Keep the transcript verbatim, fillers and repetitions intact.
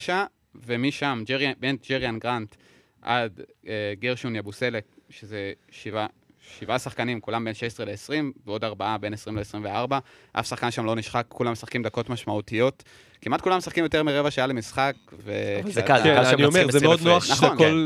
ומשם, בין ג'ריאן גרנט עד גרשון יבוסלק, שזה שבעה, שבעה שחקנים, כולם בין שש עשרה ל-עשרים, ועוד ארבעה בין עשרים ל-עשרים וארבע. אף שחקן שם לא נשחק, כולם משחקים דקות משמעותיות. כמעט כולם משחקים יותר מרבע שעה למשחק. זה קל, זה קל שהם מצחים עשרים הפרש. נכון,